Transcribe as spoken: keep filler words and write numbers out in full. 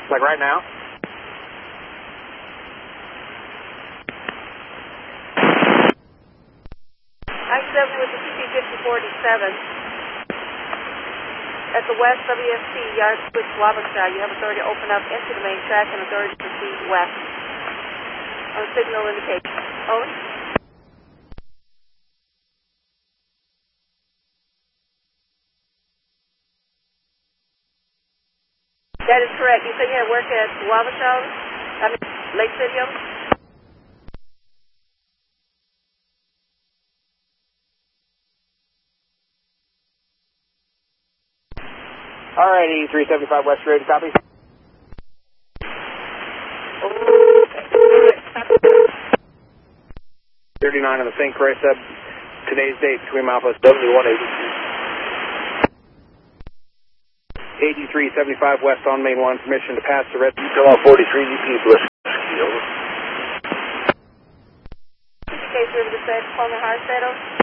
Like right now? I seven with the C P fifty forty-seven. At the west W S T, yard switch Wabasha. You have authority to open up into the main track and authority to proceed west. On signal indication. Over. That is correct. You said you had work at Wabasha? I mean, Lake City, over? Alrighty, three seventy-five West Road, copy. thirty-nine on the Saint Croix sub. Today's date between milepost seventy-one eighty-two. eighty-three seventy-five West on Main one, permission to pass the red. Come on, forty-three G P, bless. Case river dispatch, Palmer Harstead, over.